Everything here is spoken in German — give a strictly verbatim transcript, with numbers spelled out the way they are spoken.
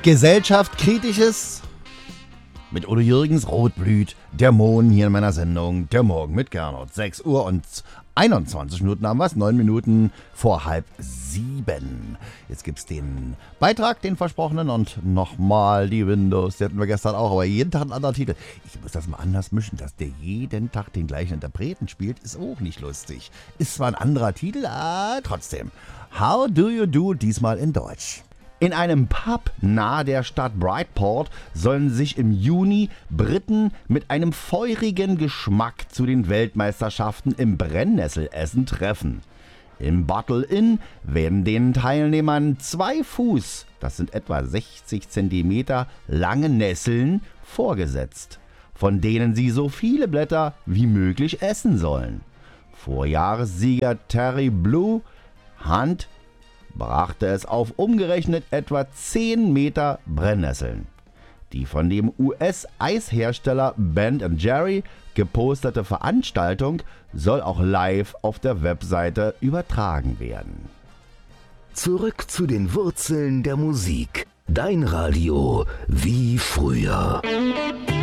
Gesellschaft Kritisches mit Udo Jürgens, Rotblüt, der Mond hier in meiner Sendung, der Morgen mit Gernot. sechs Uhr und einundzwanzig Minuten haben wir es, neun Minuten vor halb sieben. Jetzt gibt's den Beitrag, den versprochenen, und nochmal die Windows. Die hatten wir gestern auch, aber jeden Tag ein anderer Titel. Ich muss das mal anders mischen, dass der jeden Tag den gleichen Interpreten spielt, ist auch nicht lustig. Ist zwar ein anderer Titel, aber trotzdem. How do you do, diesmal in Deutsch. In einem Pub nahe der Stadt Bridport sollen sich im Juni Briten mit einem feurigen Geschmack zu den Weltmeisterschaften im Brennnesselessen treffen. Im Bottle Inn werden den Teilnehmern zwei Fuß, das sind etwa sechzig Zentimeter, lange Nesseln vorgesetzt, von denen sie so viele Blätter wie möglich essen sollen. Vorjahressieger Terry Blue Hunt brachte es auf umgerechnet etwa zehn Meter Brennnesseln. Die von dem U S-Eishersteller Ben and Jerry geposterte Veranstaltung soll auch live auf der Webseite übertragen werden. Zurück zu den Wurzeln der Musik. Dein Radio wie früher.